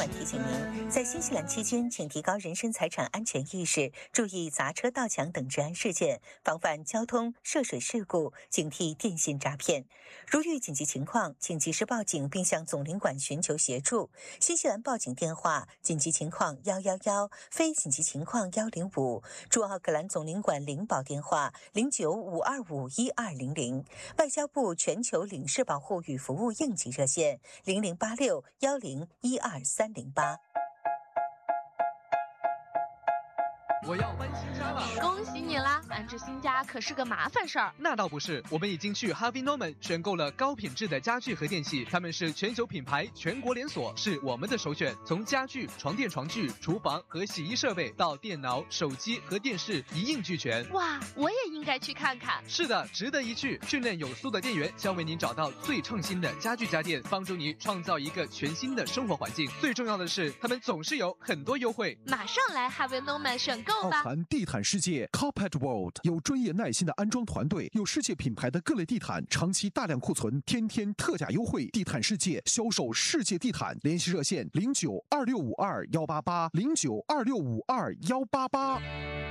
管提醒您，在新西兰期间，请提高人身财产安全意识，注意砸车、盗抢等治安事件，防范交通涉水事故，警惕电信诈骗。如遇紧急情况，请及时报警并向总领馆寻求协助。新西兰报警电话：紧急情况111，非紧急情况105。驻奥克兰总领馆领保电话0952512000。外交部全球领事保护与服务应急热线0086101238。 我要搬新家了， 恭喜你啦！安置新家可是个麻烦事儿。 那倒不是，我们已经去 Harvey Norman 选购了高品质的家具和电器，他们是全球品牌，全国连锁，是我们的首选。从家具、床垫、床具、厨房和洗衣设备到电脑、手机和电视一应俱全。 哇，我也应该去看看。 是的，值得一去。训练有素的店员将为您找到最创新的家具家电，帮助你创造一个全新的生活环境。最重要的是，他们总是有很多优惠。 马上来 Harvey Norman 选购。 奥涵地毯世界 Carpet World 有专业耐心的安装团队，有世界品牌的各类地毯，长期大量库存，天天特价优惠。地毯世界销售世界地毯，联系热线092652188，092652188。